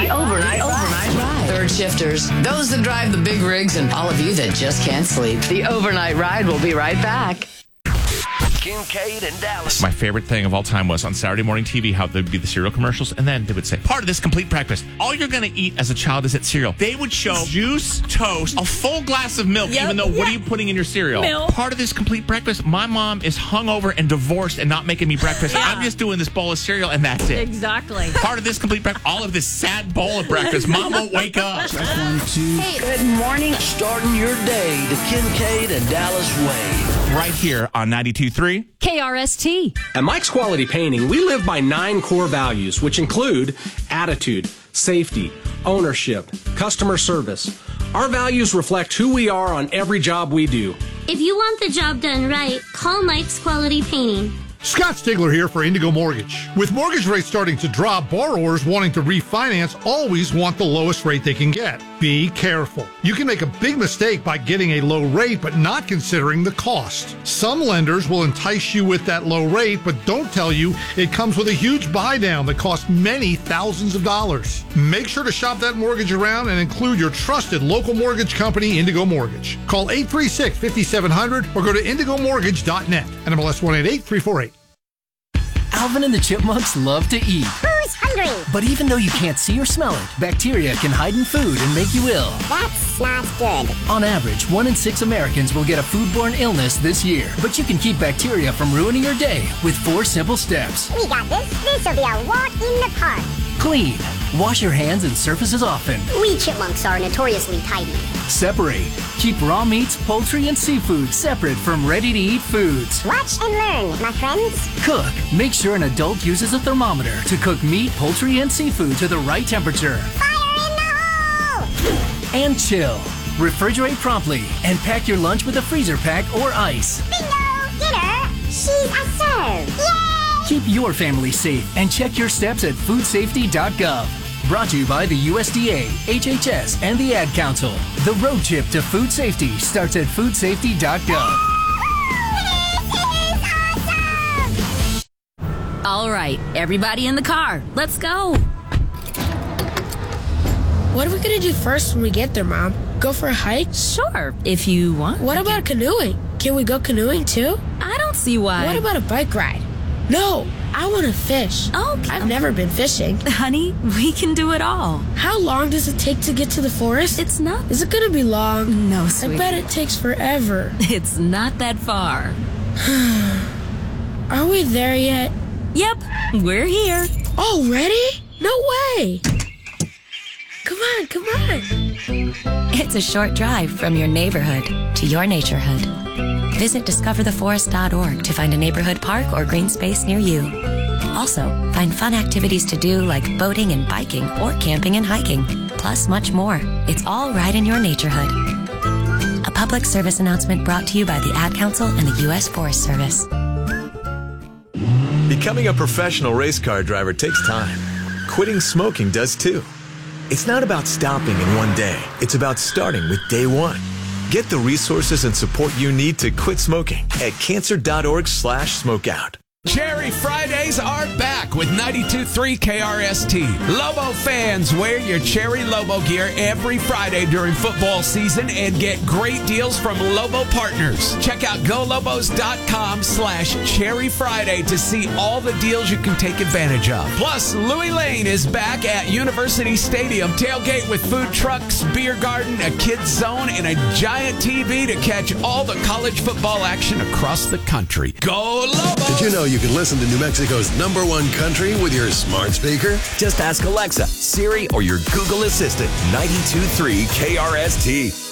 overnight ride. Third shifters, those that drive the big rigs, and all of you that just can't sleep. The overnight ride will be right back. Kincaid and Dallas. My favorite thing of all time was on Saturday morning TV how there'd be the cereal commercials, and then they would say, part of this complete breakfast, all you're going to eat as a child is that cereal. They would show juice, toast, a full glass of milk, even though what are you putting in your cereal? Milk. Part of this complete breakfast, my mom is hungover and divorced and not making me breakfast. I'm just doing this bowl of cereal, and that's it. Exactly. Part of this complete breakfast, all of this sad bowl of breakfast, Mom won't wake up. That's 1, 2. Hey, Good morning. Starting your day the Kincaid and Dallas way. Right here on 92.3. KRST. At Mike's Quality Painting, we live by 9 core values, which include attitude, safety, ownership, customer service. Our values reflect who we are on every job we do. If you want the job done right, call Mike's Quality Painting. Scott Stigler here for Indigo Mortgage. With mortgage rates starting to drop, borrowers wanting to refinance always want the lowest rate they can get. Be careful. You can make a big mistake by getting a low rate but not considering the cost. Some lenders will entice you with that low rate but don't tell you it comes with a huge buy down that costs many thousands of dollars. Make sure to shop that mortgage around and include your trusted local mortgage company, Indigo Mortgage. Call 836-5700 or go to indigomortgage.net. NMLS 188348. Alvin and the Chipmunks love to eat. Who's hungry? But even though you can't see or smell it, bacteria can hide in food and make you ill. That's not good. On average, 1 in 6 Americans will get a foodborne illness this year. But you can keep bacteria from ruining your day with 4 simple steps. We got this. This'll be a walk in the park. Clean. Wash your hands and surfaces often. We chipmunks are notoriously tidy. Separate. Keep raw meats, poultry, and seafood separate from ready-to-eat foods. Watch and learn, my friends. Cook. Make sure an adult uses a thermometer to cook meat, poultry, and seafood to the right temperature. Fire in the hole! And chill. Refrigerate promptly and pack your lunch with a freezer pack or ice. Bingo! Dinner! She's a serve! Yay! Keep your family safe and check your steps at foodsafety.gov. Brought to you by the USDA, HHS, and the Ad Council. The road trip to food safety starts at foodsafety.gov. All right, everybody in the car. Let's go. What are we going to do first when we get there, Mom? Go for a hike? Sure, if you want. What about canoeing? Can we go canoeing too? I don't see why. What about a bike ride? No, I want to fish. Okay. I've never been fishing. Honey, we can do it all. How long does it take to get to the forest? It's not. Is it going to be long? No, sweetie. I bet it takes forever. It's not that far. Are we there yet? Yep, we're here. Already? No way. Come on, come on. It's a short drive from your neighborhood to your naturehood. Visit discovertheforest.org to find a neighborhood park or green space near you. Also, find fun activities to do like boating and biking or camping and hiking, plus much more. It's all right in your naturehood. A public service announcement brought to you by the Ad Council and the U.S. Forest Service. Becoming a professional race car driver takes time. Quitting smoking does too. It's not about stopping in one day. It's about starting with day one. Get the resources and support you need to quit smoking at cancer.org/smokeout. Cherry Fridays are back with 92.3 KRST. Lobo fans, wear your Cherry Lobo gear every Friday during football season and get great deals from Lobo partners. Check out golobos.com/Cherry Friday to see all the deals you can take advantage of. Plus, Louis Lane is back at University Stadium. Tailgate with food trucks, beer garden, a kids zone, and a giant TV to catch all the college football action across the country. Go Lobos! Did you know you can listen to New Mexico's #1 country with your smart speaker? Just ask Alexa, Siri, or your Google Assistant. 92.3 KRST.